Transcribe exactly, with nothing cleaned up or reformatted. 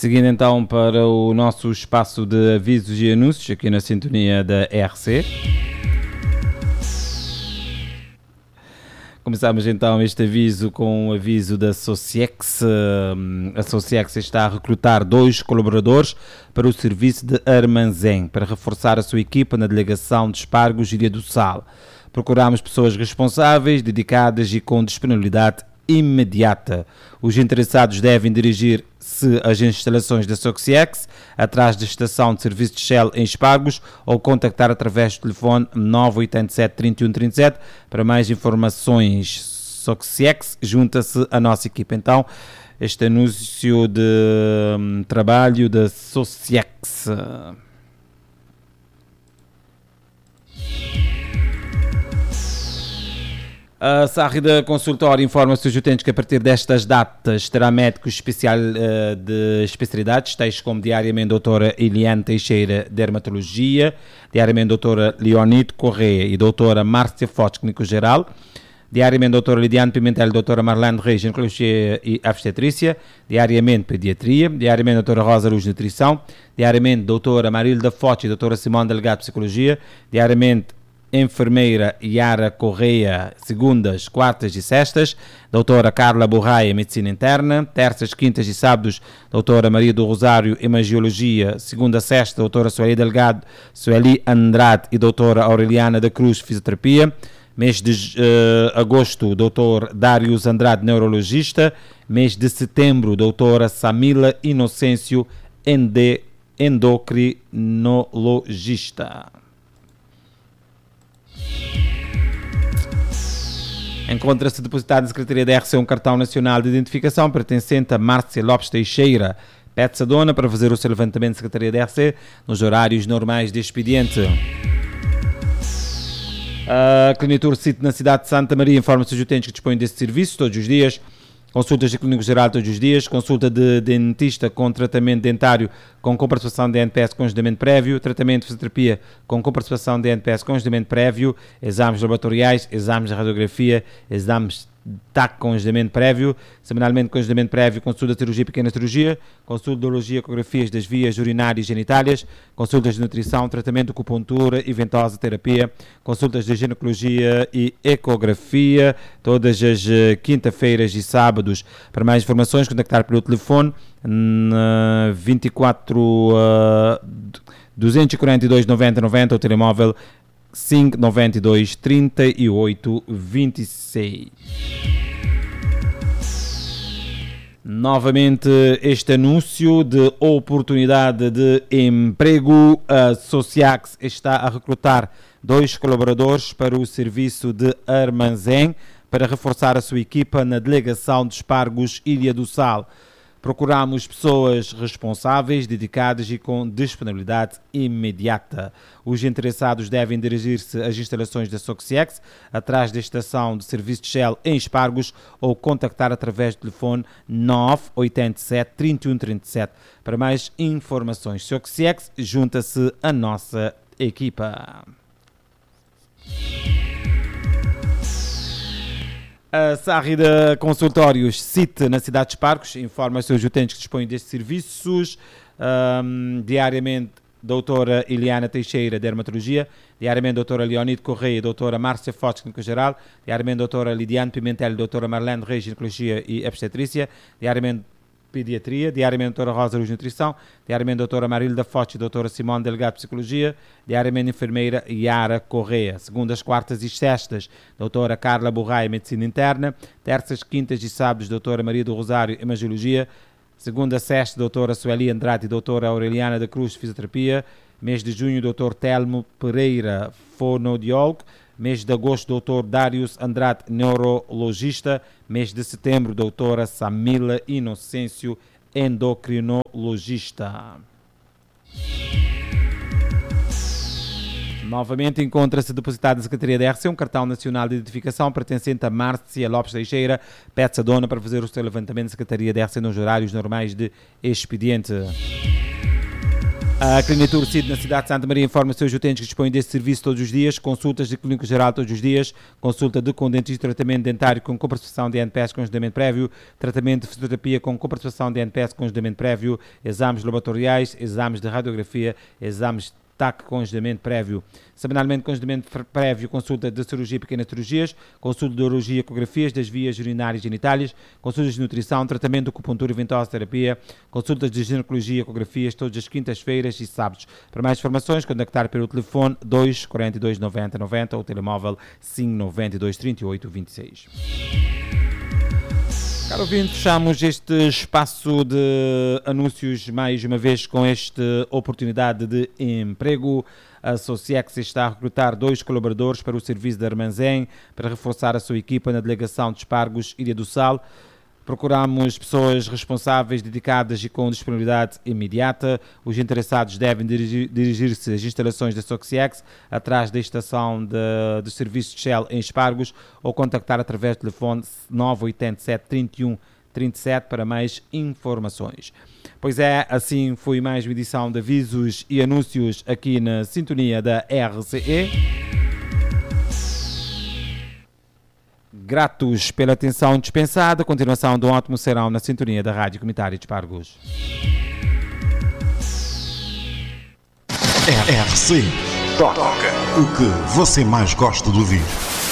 Seguindo então para o nosso espaço de avisos e anúncios aqui na sintonia da R C. Começamos então este aviso com o aviso da Sociex. A Sociex está a recrutar dois colaboradores para o serviço de armazém, para reforçar a sua equipa na delegação de Espargos e Ilha do Sal. Procuramos pessoas responsáveis, dedicadas e com disponibilidade imediata. Os interessados devem dirigir-se às instalações da Sociex, atrás da estação de serviço de Shell em Espargos, ou contactar através do telefone nove oito sete, três um três sete. Para mais informações, Sociex, junta-se à nossa equipa. Então, este anúncio de um, trabalho da Sociex. A Sárrida Consultório informa seus utentes que a partir destas datas terá médicos especial, uh, de especialidades, tais como diariamente doutora Eliane Teixeira, Dermatologia, diariamente doutora Leonide Correia e doutora Márcia Fortes, Clínico Geral, diariamente doutora Lidiane Pimentel, doutora Marlene Reis, Ginecologia e Obstetrícia, diariamente Pediatria, diariamente doutora Rosa Luz, Nutrição, diariamente doutora Marilda Fortes e doutora Simone Delgado, Psicologia, diariamente enfermeira Yara Correia, segundas, quartas e sextas, doutora Carla Borraia, Medicina Interna, terças, quintas e sábados, doutora Maria do Rosário, Hemangiologia, segunda, sexta, doutora Sueli Delgado, Sueli Andrade e doutora Aureliana da Cruz, Fisioterapia, mês de uh, agosto, doutor Dários Andrade, Neurologista, mês de setembro, doutora Samila Inocêncio, ende, Endocrinologista. Encontra-se depositado na Secretaria da R C um cartão nacional de identificação pertencente a Márcia Lopes Teixeira. Pede-se a dona para fazer o seu levantamento da Secretaria da R C nos horários normais de expediente. A Clinitur City na cidade de Santa Maria informa os utentes que dispõem desse serviço todos os dias. Consultas de clínico geral todos os dias, consulta de dentista com tratamento dentário com comparticipação de N P S com agendamento prévio, tratamento de fisioterapia com comparticipação de N P S com agendamento prévio, exames laboratoriais, exames de radiografia, exames de T A C com agendamento prévio, semanalmente com agendamento prévio, consulta de cirurgia e pequena cirurgia, consulta de urologia, ecografias das vias urinárias e genitálias, consultas de nutrição, tratamento de acupuntura e ventosa terapia, consultas de ginecologia e ecografia, todas as uh, quinta-feiras e sábados. Para mais informações, contactar pelo telefone uh, vinte e quatro, uh, duzentos e quarenta e dois, noventa, noventa, ou telemóvel cinco nove dois, trinta e oito, vinte e seis. Novamente este anúncio de oportunidade de emprego. A Sociax está a recrutar dois colaboradores para o serviço de armazém para reforçar a sua equipa na delegação de Espargos, Ilha do Sal. Procuramos pessoas responsáveis, dedicadas e com disponibilidade imediata. Os interessados devem dirigir-se às instalações da Sociex, atrás da estação de serviço de Shell em Espargos, ou contactar através do telefone nove oito sete, três um três sete. Para mais informações, Sociex, junta-se à nossa equipa. A Sárrida Consultórios Cite na cidade de Espargos informa os seus utentes que dispõem destes serviços. Um, diariamente, doutora Eliana Teixeira, Dermatologia, diariamente, doutora Leonide Correia, doutora Márcia Fortes, Clínico Geral, diariamente, doutora Lidiane Pimentel, doutora Marlene Reis, Ginecologia e Obstetrícia, diariamente, Pediatria, diariamente doutora Rosa Luz, Nutrição, diariamente doutora Marilda Fortes, doutora Simone Delgado, Psicologia, diariamente enfermeira Yara Correia, segundas, quartas e sextas, doutora Carla Borraia, Medicina Interna, terças, quintas e sábados, doutora Maria do Rosário, Hemangiologia, segunda, sexta, doutora Sueli Andrade e doutora Aureliana da Cruz, Fisioterapia, mês de junho, doutor Telmo Pereira, Fonoaudiólogo, mês de agosto, doutor Dários Andrade, Neurologista, mês de setembro, doutora Samila Inocêncio, Endocrinologista. Novamente encontra-se depositado na Secretaria da R C um cartão nacional de identificação pertencente a Márcia Lopes Teixeira. Pede-se a dona para fazer o seu levantamento da Secretaria da R C nos horários normais de expediente. A Clinitur Cid na cidade de Santa Maria informa seus utentes que dispõem deste serviço todos os dias, consultas de clínica geral todos os dias, consulta de com dentista, tratamento dentário com coparticipação de N P S com agendamento prévio, tratamento de fisioterapia com coparticipação de N P S com agendamento prévio, exames laboratoriais, exames de radiografia, exames de T A C com agendamento prévio. Semanalmente com agendamento prévio, consulta de cirurgia e pequenas cirurgias, consulta de urologia e ecografias das vias urinárias e genitálias, consultas de nutrição, tratamento de acupuntura e ventosa terapia, consultas de ginecologia e ecografias todas as quintas-feiras e sábados. Para mais informações, contactar pelo telefone dois, quarenta e dois, noventa, noventa ou telemóvel cinco, noventa e dois, trinta e oito, vinte e seis. Caro ouvinte, fechamos este espaço de anúncios mais uma vez com esta oportunidade de emprego. A Sociex está a recrutar dois colaboradores para o serviço de armazém para reforçar a sua equipa na delegação de Espargos Ilha do Sal. Procuramos pessoas responsáveis, dedicadas e com disponibilidade imediata. Os interessados devem dirigir, dirigir-se às instalações da Sociex, atrás da estação de, de serviços de Shell em Espargos, ou contactar através do telefone nove oito sete, trinta e um, trinta e sete para mais informações. Pois é, assim foi mais uma edição de avisos e anúncios aqui na sintonia da R C E. Gratos pela atenção dispensada. Continuação de um ótimo serão na sintonia da Rádio Comunitária de Espargos. R C. Toca o que você mais gosta de ouvir.